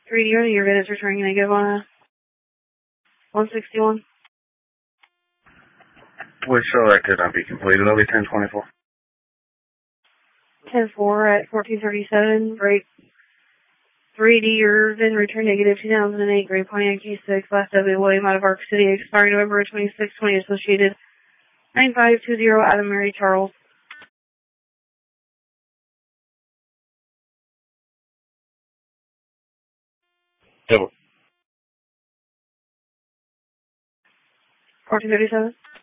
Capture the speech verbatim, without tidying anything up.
three D your bid is returning negative on a one sixty-one. We show that could not be completed. It'll be ten twenty-four. ten four at fourteen thirty-seven. Break. three D your bid return negative two thousand eight. Great Pontiac G six. Last W. William out of Arc City. Expiring November twenty-sixth, twenty. Associated nine five two zero. Adam Mary Charles. Double. fourteen thirty-seven.